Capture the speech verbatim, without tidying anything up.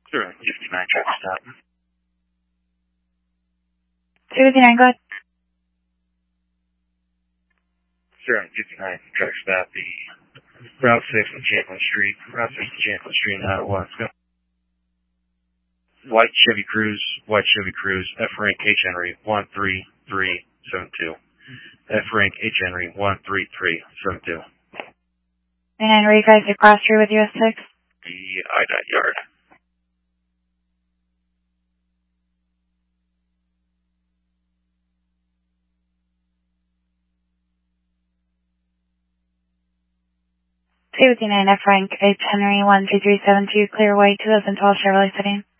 Sure, fifty-nine truck stop. two fifty-nine, go ahead. Sure, fifty-nine truck stop, the Route six on Champlin Street. Route six on Champlin Street, and out one. Go. White Chevy Cruze, White Chevy Cruze, F rank H Henry one three three seven two. F rank H Henry one three three seven two. And then were you guys across street with U S six? The I dot yard. two fifty-nine F rank H Henry one two three seven two, clear white two thousand twelve Chevrolet sedan.